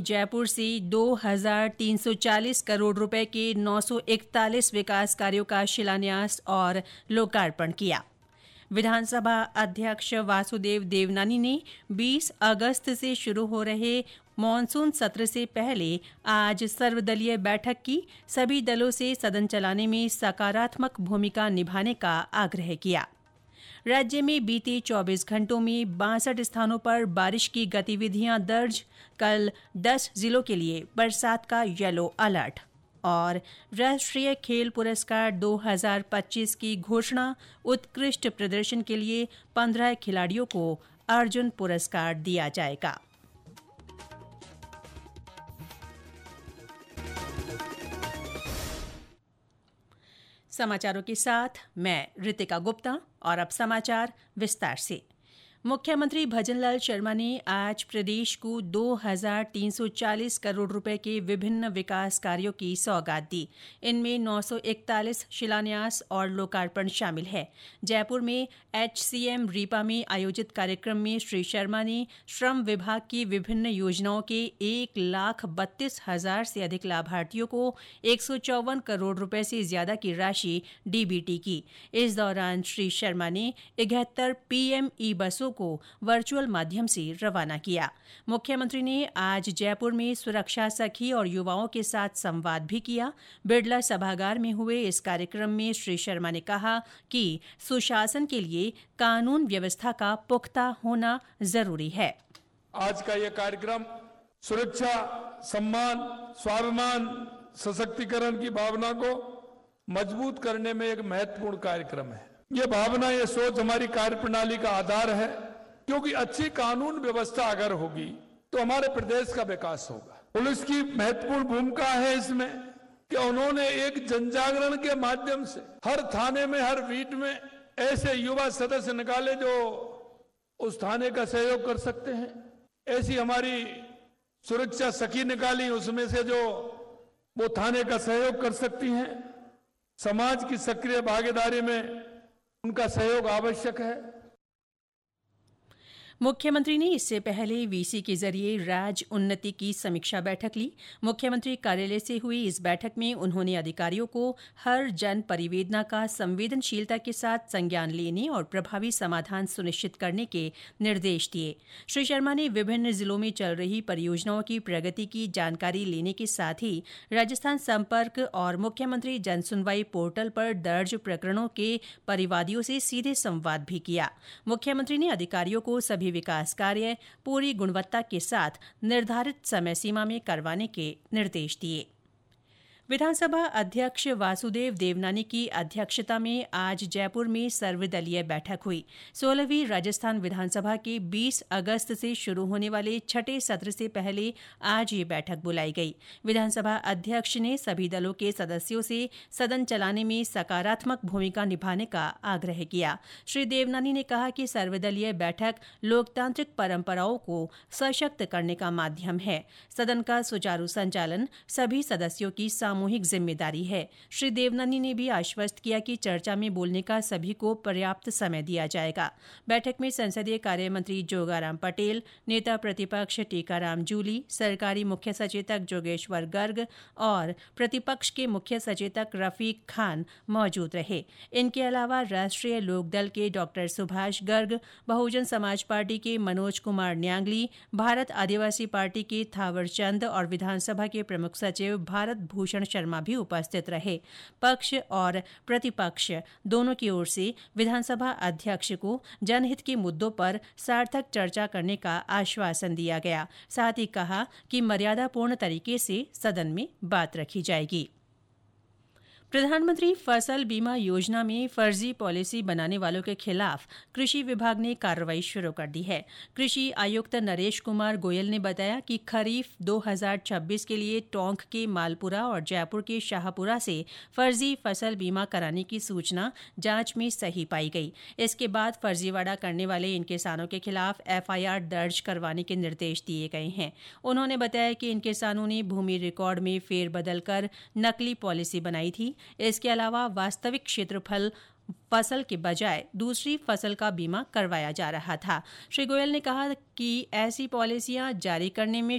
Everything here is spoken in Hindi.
जयपुर से 2,340 करोड़ रुपए के 941 विकास कार्यों का शिलान्यास और लोकार्पण किया। विधानसभा अध्यक्ष वासुदेव देवनानी ने 20 अगस्त से शुरू हो रहे मानसून सत्र से पहले आज सर्वदलीय बैठक की। सभी दलों से सदन चलाने में सकारात्मक भूमिका निभाने का आग्रह किया। राज्य में बीते 24 घंटों में 62 स्थानों पर बारिश की गतिविधियां दर्ज। कल 10 जिलों के लिए बरसात का येलो अलर्ट। और राष्ट्रीय खेल पुरस्कार 2025 की घोषणा। उत्कृष्ट प्रदर्शन के लिए 15 खिलाड़ियों को अर्जुन पुरस्कार दिया जाएगा। समाचारों के साथ मैं रितिका गुप्ता और अब समाचार विस्तार से। मुख्यमंत्री भजनलाल शर्मा ने आज प्रदेश को 2,340 करोड़ रुपए के विभिन्न विकास कार्यों की सौगात दी। इनमें 941 शिलान्यास और लोकार्पण शामिल है। जयपुर में HCM रीपा में आयोजित कार्यक्रम में श्री शर्मा ने श्रम विभाग की विभिन्न योजनाओं के 1,32,000 से अधिक लाभार्थियों को 154 करोड़ रुपए से ज्यादा की राशि डीबीटी की। इस दौरान श्री शर्मा ने 71 PME बसों को वर्चुअल माध्यम से रवाना किया। मुख्यमंत्री ने आज जयपुर में सुरक्षा सखी और युवाओं के साथ संवाद भी किया। बिड़ला सभागार में हुए इस कार्यक्रम में श्री शर्मा ने कहा कि सुशासन के लिए कानून व्यवस्था का पुख्ता होना जरूरी है। आज का यह कार्यक्रम सुरक्षा, सम्मान, स्वाभिमान, सशक्तिकरण की भावना को मजबूत करने में एक महत्वपूर्ण कार्यक्रम है। यह भावना, यह सोच हमारी कार्यप्रणाली का आधार है, क्योंकि अच्छी कानून व्यवस्था अगर होगी तो हमारे प्रदेश का विकास होगा। पुलिस की महत्वपूर्ण भूमिका है इसमें कि उन्होंने एक जनजागरण के माध्यम से हर थाने में, हर बीट में ऐसे युवा सदस्य निकाले जो उस थाने का सहयोग कर सकते हैं। ऐसी हमारी सुरक्षा सखी निकाली, उसमें से जो वो थाने का सहयोग कर सकती हैं। समाज की सक्रिय भागीदारी में उनका सहयोग आवश्यक है। मुख्यमंत्री ने इससे पहले वीसी के जरिए राज्य उन्नति की समीक्षा बैठक ली। मुख्यमंत्री कार्यालय से हुई इस बैठक में उन्होंने अधिकारियों को हर जन परिवेदना का संवेदनशीलता के साथ संज्ञान लेने और प्रभावी समाधान सुनिश्चित करने के निर्देश दिए। श्री शर्मा ने विभिन्न जिलों में चल रही परियोजनाओं की प्रगति की जानकारी लेने के साथ ही राजस्थान संपर्क और मुख्यमंत्री जनसुनवाई पोर्टल पर दर्ज प्रकरणों के परिवादियों से सीधे संवाद भी किया। मुख्यमंत्री ने अधिकारियों को सभी विकास कार्य पूरी गुणवत्ता के साथ निर्धारित समय सीमा में करवाने के निर्देश दिए। विधानसभा अध्यक्ष वासुदेव देवनानी की अध्यक्षता में आज जयपुर में सर्वदलीय बैठक हुई। 16वीं राजस्थान विधानसभा के 20 अगस्त से शुरू होने वाले छठे सत्र से पहले आज ये बैठक बुलाई गई। विधानसभा अध्यक्ष ने सभी दलों के सदस्यों से सदन चलाने में सकारात्मक भूमिका निभाने का आग्रह किया। श्री देवनानी ने कहा कि सर्वदलीय बैठक लोकतांत्रिक परंपराओं को सशक्त करने का माध्यम है। सदन का सुचारू संचालन सभी सदस्यों की सामूहिक जिम्मेदारी है। श्री देवनानी ने भी आश्वस्त किया कि चर्चा में बोलने का सभी को पर्याप्त समय दिया जाएगा। बैठक में संसदीय कार्य मंत्री जोगाराम पटेल, नेता प्रतिपक्ष टीकाराम जूली, सरकारी मुख्य सचेतक जोगेश्वर गर्ग और प्रतिपक्ष के मुख्य सचेतक रफीक खान मौजूद रहे। इनके अलावा राष्ट्रीय लोकदल के डॉक्टर सुभाष गर्ग, बहुजन समाज पार्टी के मनोज कुमार न्यांगली, भारत आदिवासी पार्टी के थावर चंद और विधानसभा के प्रमुख सचिव भारत भूषण शर्मा भी उपस्थित रहे। पक्ष और प्रतिपक्ष दोनों की ओर से विधानसभा अध्यक्ष को जनहित के मुद्दों पर सार्थक चर्चा करने का आश्वासन दिया गया। साथ ही कहा कि मर्यादापूर्ण तरीके से सदन में बात रखी जाएगी। प्रधानमंत्री फसल बीमा योजना में फर्जी पॉलिसी बनाने वालों के खिलाफ कृषि विभाग ने कार्रवाई शुरू कर दी है। कृषि आयुक्त नरेश कुमार गोयल ने बताया कि खरीफ 2026 के लिए टोंक के मालपुरा और जयपुर के शाहपुरा से फर्जी फसल बीमा कराने की सूचना जांच में सही पाई गई। इसके बाद फर्जीवाड़ा करने वाले इन किसानों के खिलाफ FIR दर्ज करवाने के निर्देश दिए गए हैं। उन्होंने बताया कि इन किसानों ने भूमि रिकॉर्ड में फेरबदल कर नकली पॉलिसी बनाई थी। इसके अलावा वास्तविक क्षेत्रफल फसल के बजाय दूसरी फसल का बीमा करवाया जा रहा था। श्री गोयल ने कहा कि ऐसी पॉलिसियां जारी करने में